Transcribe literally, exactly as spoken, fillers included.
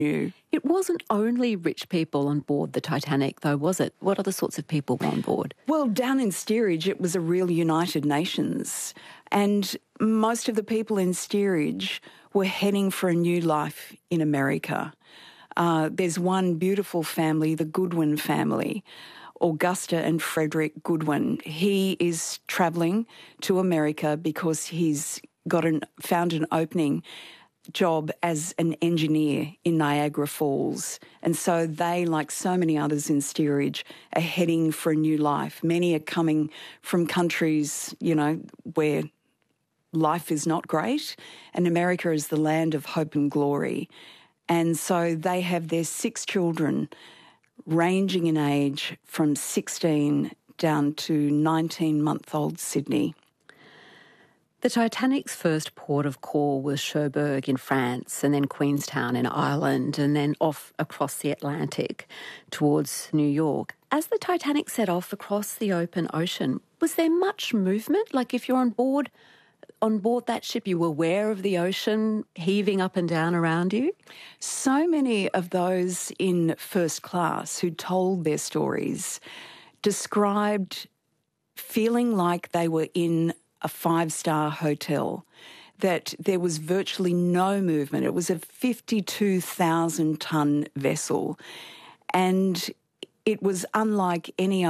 new. It wasn't only rich people on board the Titanic, though, was it? What other sorts of people were on board? Well, down in Steerage, it was a real United Nations, and most of the people in Steerage were heading for a new life in America. Uh, there's one beautiful family, the Goodwin family, Augusta and Frederick Goodwin. He is travelling to America because he's got an found an opening job as an engineer in Niagara Falls. And so they, like so many others in Steerage, are heading for a new life. Many are coming from countries, you know, where life is not great, and America is the land of hope and glory. And so they have their six children ranging in age from sixteen down to nineteen-month-old Sydney. The Titanic's first port of call was Cherbourg in France, and then Queenstown in Ireland, and then off across the Atlantic towards New York. As the Titanic set off across the open ocean, was there much movement? Like if you're on board on board that ship, you were aware of the ocean heaving up and down around you? So many of those in first class who told their stories described feeling like they were in a five-star hotel, that there was virtually no movement. It was a fifty-two thousand tonne vessel, and it was unlike any other